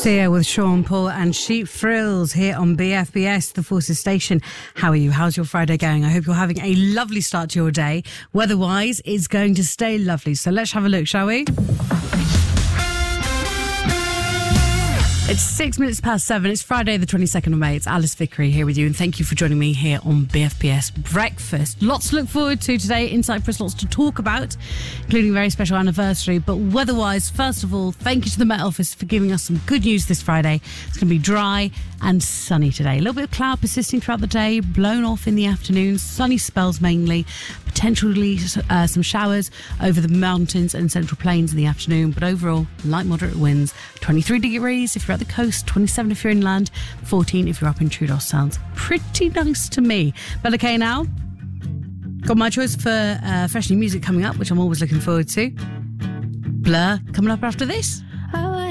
Sia with Sean Paul and Sheep Thrills here on BFBS, the Forces Station. How are you? How's your Friday going? I hope you're having a lovely start to your day. Weather-wise, it's going to stay lovely. So let's have a look, shall we? It's 6 minutes past 7. It's Friday, the 22nd of May. It's Alice Vickery here with you, and thank you for joining me here on BFBS Breakfast. Lots to look forward to today in Cyprus, lots to talk about, including a very special anniversary. But weather-wise, first of all, thank you to the Met Office for giving us some good news this Friday. It's going to be dry and sunny today. A little bit of cloud persisting throughout the day, blown off in the afternoon, sunny spells mainly, potentially some showers over the mountains and central plains in the afternoon, but overall, light moderate winds. 23 degrees if you're at the coast, 27 if you're inland, 14 if you're up in Troodos. Sounds pretty nice to me. But okay, now, got my choice for fresh new music coming up, which I'm always looking forward to. Blur coming up after this.